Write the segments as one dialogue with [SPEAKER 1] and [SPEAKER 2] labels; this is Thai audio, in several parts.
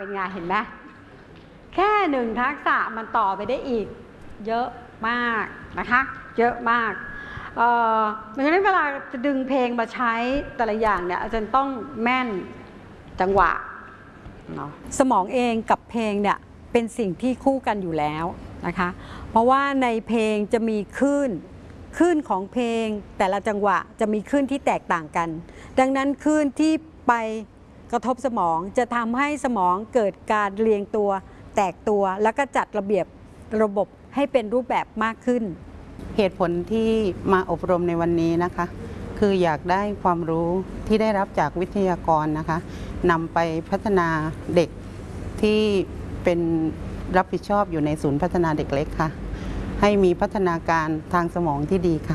[SPEAKER 1] เป็นไงเห็นไหมแค่1 ทักษะมันต่อไปได้อีกเยอะมากนะคะเยอะมากดังนั้นเวลาจะดึงเพลงมาใช้แต่ละอย่างเนี่ยอาจารย์ต้องแม่นจังหวะสมองเองกับเพลงเนี่ยเป็นสิ่งที่คู่กันอยู่แล้วนะคะเพราะว่าในเพลงจะมีคลื่นของเพลงแต่ละจังหวะจะมีคลื่นที่แตกต่างกันดังนั้นคลื่นที่ไปกระทบสมองจะทำให้สมองเกิดการเรียงตัวแตกตัวแล้วก็จัดระเบียบระบบให้เป็นรูปแบบมากขึ้น
[SPEAKER 2] เหตุผลที่มาอบรมในวันนี้นะคะคืออยากได้ความรู้ที่ได้รับจากวิทยากรนะคะนำไปพัฒนาเด็กที่เป็นรับผิดชอบอยู่ในศูนย์พัฒนาเด็กเล็กค่ะให้มีพัฒนาการทางสมองที่ดีค่ะ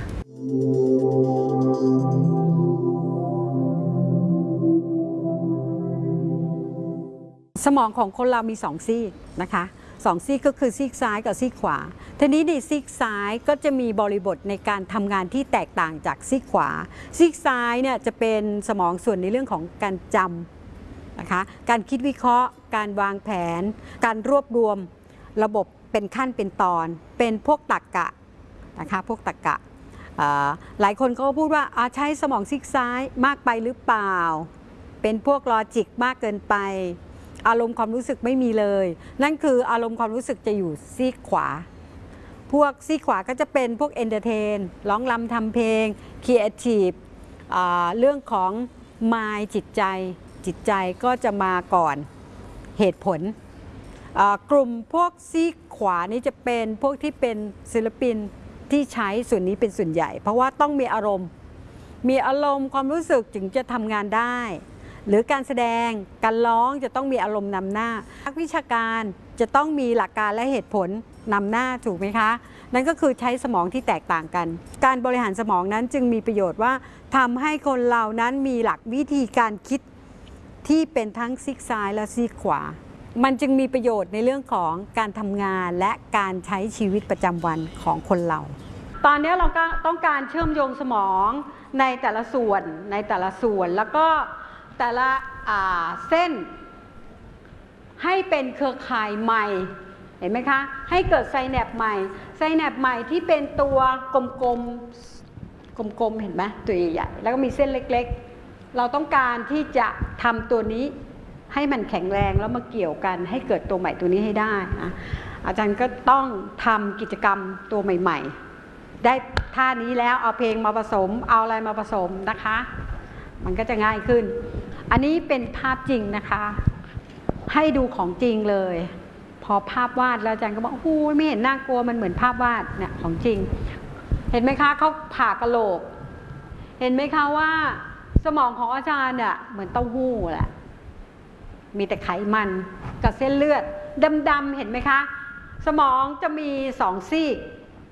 [SPEAKER 1] สมองของคนเรามี2 ซีกนะคะ2 ซีกก็คือซีกซ้ายกับซีกขวาทีนี้ในซีกซ้ายก็จะมีบริบทในการทำงานที่แตกต่างจากซีกขวาซีกซ้ายเนี่ยจะเป็นสมองส่วนในเรื่องของการจำนะคะการคิดวิเคราะห์การวางแผนการรวบรวมระบบเป็นขั้นเป็นตอนเป็นพวกตรรกะนะคะพวกตรรกะหลายคนก็พูดว่าใช้สมองซีกซ้ายมากไปหรือเปล่าเป็นพวกลอจิกมากเกินไปอารมณ์ความรู้สึกไม่มีเลยนั่นคืออารมณ์ความรู้สึกจะอยู่ซีกขวาพวกซีกขวาก็จะเป็นพวกเอนเตอร์เทนร้องรำทำเพลงครีเอทีฟเรื่องของมายจิตใจก็จะมาก่อนเหตุผลกลุ่มพวกซีกขวานี้จะเป็นพวกที่เป็นศิลปินที่ใช้ส่วนนี้เป็นส่วนใหญ่เพราะว่าต้องมีอารมณ์ความรู้สึกจึงจะทำงานได้หรือการแสดงการร้องจะต้องมีอารมณ์นำหน้านักวิชาการจะต้องมีหลักการและเหตุผลนำหน้าถูกไหมคะนั่นก็คือใช้สมองที่แตกต่างกันการบริหารสมองนั้นจึงมีประโยชน์ว่าทำให้คนเรานั้นมีหลักวิธีการคิดที่เป็นทั้งซีกซ้ายและซีกขวามันจึงมีประโยชน์ในเรื่องของการทำงานและการใช้ชีวิตประจำวันของคนเราตอนนี้เราก็ต้องการเชื่อมโยงสมองในแต่ละส่วนแล้วก็แต่ละเส้นให้เป็นเครือข่ายใหม่เห็นไหมคะให้เกิดไซแนปใหม่ที่เป็นตัวกลมเห็นไหมตัวใหญ่ๆแล้วก็มีเส้นเล็กๆเราต้องการที่จะทำตัวนี้ให้มันแข็งแรงแล้วมาเกี่ยวกันให้เกิดตัวใหม่ตัวนี้ให้ได้นะอาจารย์ก็ต้องทำกิจกรรมตัวใหม่ๆได้ท่านี้แล้วเอาเพลงมาผสมเอาอะไรมาผสมนะคะมันก็จะง่ายขึ้นอันนี้เป็นภาพจริงนะคะให้ดูของจริงเลยพอภาพวาดแล้วอาจารย์ก็บอกโอ้โหไม่เห็นน่ากลัวมันเหมือนภาพวาดเนี่ยของจริงเห็นไหมคะเขาผ่ากะโหลกเห็นไหมคะว่าสมองของอาจารย์เนี่ยเหมือนเต้าหู้แหละมีแต่ไขมันกับเส้นเลือดดำๆเห็นไหมคะสมองจะมี2 ซีก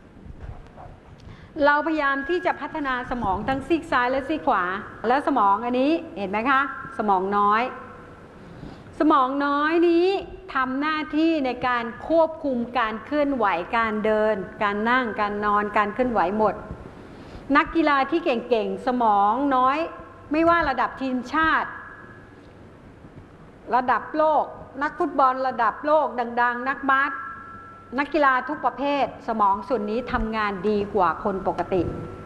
[SPEAKER 1] เราพยายามที่จะพัฒนาสมองทั้งซีกซ้ายและซีกขวาแล้วสมองอันนี้เห็นไหมคะสมองน้อยนี้ทำหน้าที่ในการควบคุมการเคลื่อนไหวการเดินการนั่งการนอนการเคลื่อนไหวหมดนักกีฬาที่เก่งๆสมองน้อยไม่ว่าระดับทีมชาติระดับโลกนักฟุตบอลระดับโลกดังๆนักบาสนักกีฬาทุกประเภทสมองส่วนนี้ทำงานดีกว่าคนปกติ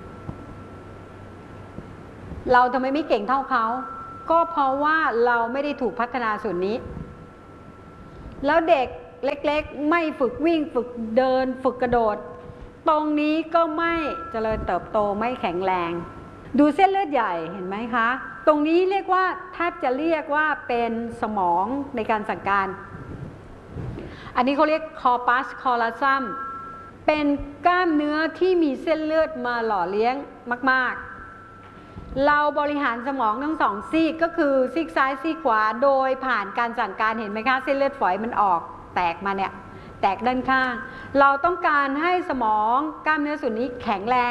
[SPEAKER 1] เราทำไมไม่เก่งเท่าเขาก็เพราะว่าเราไม่ได้ถูกพัฒนาส่วนนี้แล้วเด็กเล็กๆไม่ฝึกวิ่งฝึกเดินฝึกกระโดดตรงนี้ก็ไม่เจริญเติบโตไม่แข็งแรงดูเส้นเลือดใหญ่เห็นไหมคะตรงนี้เรียกว่าแทบจะเรียกว่าเป็นสมองในการสั่งการอันนี้เขาเรียก corpus callosum เป็นกล้ามเนื้อที่มีเส้นเลือดมาหล่อเลี้ยงมากๆเราบริหารสมองทั้ง2 ซีกก็คือซีกซ้ายซีกขวาโดยผ่านการสั่งการเห็นไหมคะเส้นเลือดฝอยมันออกแตกมาเนี่ยแตกด้านข้างเราต้องการให้สมองกล้ามเนื้อส่วนนี้แข็งแรง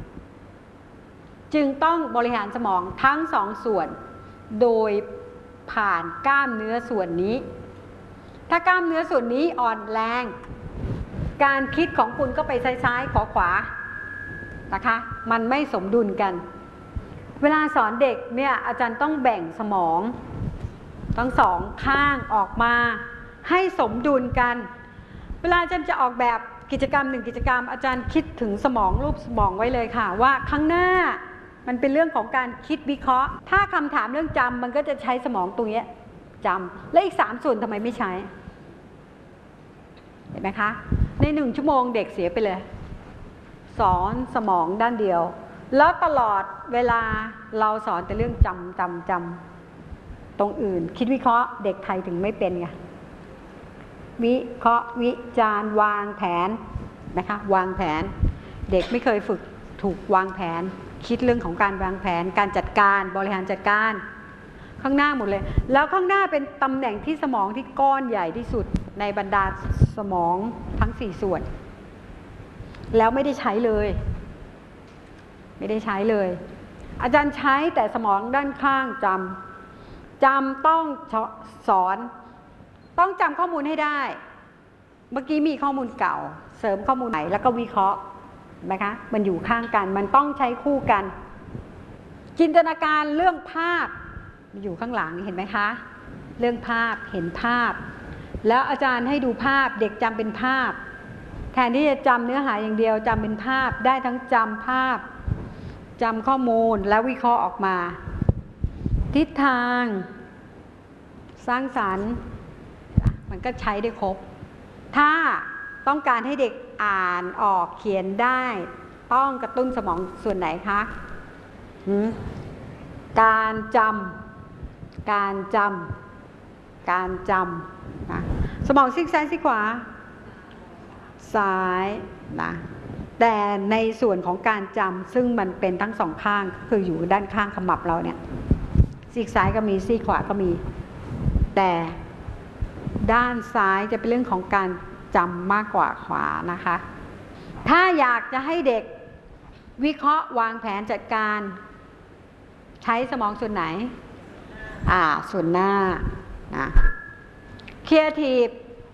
[SPEAKER 1] จึงต้องบริหารสมองทั้ง2 ส่วนโดยผ่านกล้ามเนื้อส่วนนี้ถ้ากล้ามเนื้อส่วนนี้อ่อนแรงการคิดของคุณก็ไปซ้ายๆขวานะคะมันไม่สมดุลกันเวลาสอนเด็กเนี่ยอาจารย์ต้องแบ่งสมองทั้งสองข้างออกมาให้สมดุลกันเวลาอาจารย์จะออกแบบกิจกรรม1กิจกรรมอาจารย์คิดถึงสมองรูปสมองไว้เลยค่ะว่าข้างหน้ามันเป็นเรื่องของการคิดวิเคราะห์ถ้าคำถามเรื่องจำมันก็จะใช้สมองตรงนี้จำและอีก3ส่วนทำไมไม่ใช้เห็นไหมคะใน1ชั่วโมงเด็กเสียไปเลยสอนสมองด้านเดียวแล้วตลอดเวลาเราสอนแต่เรื่องจำตรงอื่นคิดวิเคราะห์เด็กไทยถึงไม่เป็นไงวิเคราะห์วิจารณ์วางแผนนะคะวางแผนเด็กไม่เคยฝึกถูกวางแผนคิดเรื่องของการวางแผนการจัดการบริหารจัดการข้างหน้าหมดเลยแล้วข้างหน้าเป็นตำแหน่งที่สมองที่ก้อนใหญ่ที่สุดในบรรดาสมองทั้ง4ส่วนแล้วไม่ได้ใช้เลยไม่ได้ใช้เลยอาจารย์ใช้แต่สมองด้านข้างจำต้องสอนต้องจำข้อมูลให้ได้เมื่อกี้มีข้อมูลเก่าเสริมข้อมูลใหม่แล้วก็วิเคราะห์นะคะมันอยู่ข้างกันมันต้องใช้คู่กันจินตนาการเรื่องภาพอยู่ข้างหลังเห็นไหมคะเรื่องภาพเห็นภาพแล้วอาจารย์ให้ดูภาพเด็กจำเป็นภาพแทนที่จะจำเนื้อหาอย่างเดียวจำเป็นภาพได้ทั้งจำภาพจำข้อมูลแล้ววิเคราะห์ออกมาทิศทางสร้างสรรค์มันก็ใช้ได้ครบถ้าต้องการให้เด็กอ่านออกเขียนได้ต้องกระตุ้นสมองส่วนไหนคะการจำนะสมองซีกซ้ายซีกขวาซ้ายนะแต่ในส่วนของการจำซึ่งมันเป็นทั้งสองข้างก็คืออยู่ด้านข้างขมับเราเนี่ยซีกซ้ายก็มีซีกขวาก็มีแต่ด้านซ้ายจะเป็นเรื่องของการจำมากกว่าขวานะคะถ้าอยากจะให้เด็กวิเคราะห์วางแผนจัดการใช้สมองส่วนไหนส่วนหน้านะครีเอทีฟ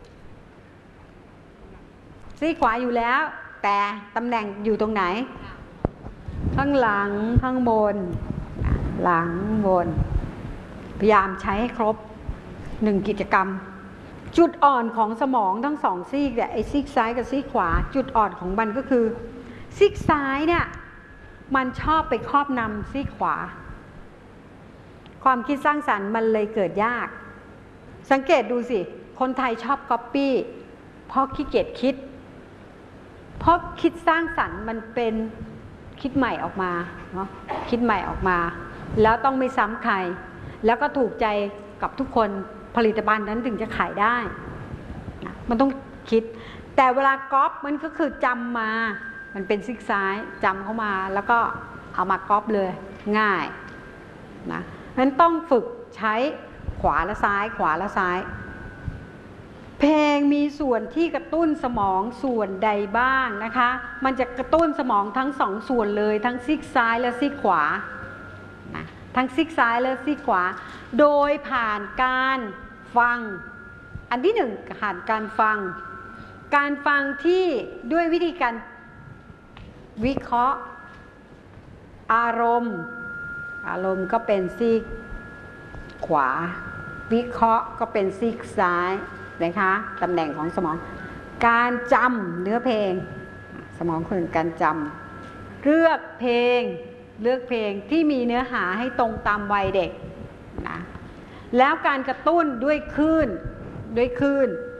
[SPEAKER 1] ซีกขวาอยู่แล้วแต่ตำแหน่งอยู่ตรงไหนข้างหลังข้างบนหลังบนพยายามใช้ให้ครบ1กิจกรรมจุดอ่อนของสมองทั้ง2ซีกเนี่ยไอ้ซีกซ้ายกับซีกขวาจุดอ่อนของมันก็คือซีกซ้ายเนี่ยมันชอบไปครอบนำซีกขวาความคิดสร้างสรรค์มันเลยเกิดยากสังเกตดูสิคนไทยชอบก๊อปปี้เพราะขี้เกียจคิดเพราะคิดสร้างสรรค์มันเป็นคิดใหม่ออกมาเนาะคิดใหม่ออกมาแล้วต้องไม่ซ้ำใครแล้วก็ถูกใจกับทุกคนผลิตภัณฑ์นั้นถึงจะขายได้มันต้องคิดแต่เวลาก๊อปมันก็คือจำมามันเป็นซีกซ้ายจำเข้ามาแล้วก็เอามาก๊อปเลยง่ายนะนั้นต้องฝึกใช้ขวาและซ้ายขวาและซ้ายเพลงมีส่วนที่กระตุ้นสมองส่วนใดบ้างนะคะมันจะกระตุ้นสมองทั้ง2ส่วนเลยทั้งซีกซ้ายและซีกขวานะทั้งซีกซ้ายและซีกขวาโดยผ่านการฟังอันที่1ผ่านการฟังที่ด้วยวิธีการวิเคราะห์อารมณ์ก็เป็นซีกขวาวิเคราะห์ก็เป็นซีกซ้ายนะคะตำแหน่งของสมองการจำเนื้อเพลงสมองคือการจำเลือกเพลงที่มีเนื้อหาให้ตรงตามวัยเด็กนะแล้วการกระตุ้นด้วยคลื่น